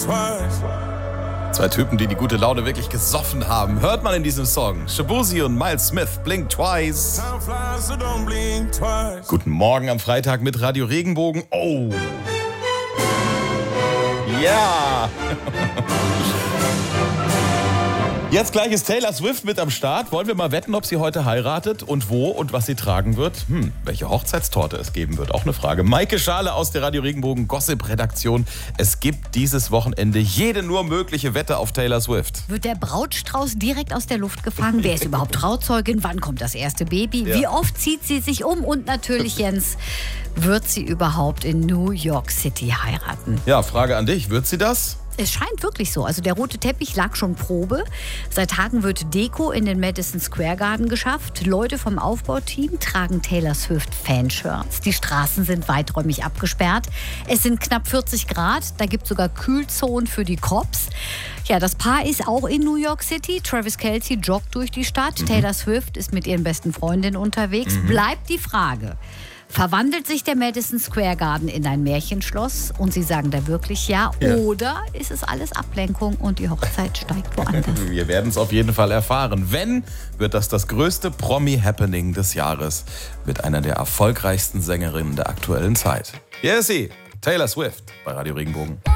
Zwei Typen, die die gute Laune wirklich gesoffen haben. Hört man in diesem Song. Shaboozey und Miles Smith, Blink Twice. Guten Morgen am Freitag mit Radio Regenbogen. Oh. Ja. Jetzt gleich ist Taylor Swift mit am Start. Wollen wir mal wetten, ob sie heute heiratet und wo und was sie tragen wird? Welche Hochzeitstorte es geben wird, auch eine Frage. Maike Schale aus der Radio Regenbogen Gossip-Redaktion. Es gibt dieses Wochenende jede nur mögliche Wette auf Taylor Swift. Wird der Brautstrauß direkt aus der Luft gefangen? Wer ist überhaupt Trauzeugin? Wann kommt das erste Baby? Ja. Wie oft zieht sie sich um? Und natürlich, Jens, wird sie überhaupt in New York City heiraten? Ja, Frage an dich. Wird sie das? Es scheint wirklich so. Also der rote Teppich lag schon Probe. Seit Tagen wird Deko in den Madison Square Garden geschafft. Leute vom Aufbauteam tragen Taylor Swift Fanshirts. Die Straßen sind weiträumig abgesperrt. Es sind knapp 40 Grad. Da gibt es sogar Kühlzonen für die Cops. Ja, das Paar ist auch in New York City. Travis Kelce joggt durch die Stadt. Taylor Swift ist mit ihren besten Freundinnen unterwegs. Bleibt die Frage: Verwandelt sich der Madison Square Garden in ein Märchenschloss und Sie sagen da wirklich ja? Oder ist es alles Ablenkung und die Hochzeit steigt woanders? Wir werden es auf jeden Fall erfahren. Wenn, wird das größte Promi-Happening des Jahres mit einer der erfolgreichsten Sängerinnen der aktuellen Zeit. Hier ist sie, Taylor Swift bei Radio Regenbogen.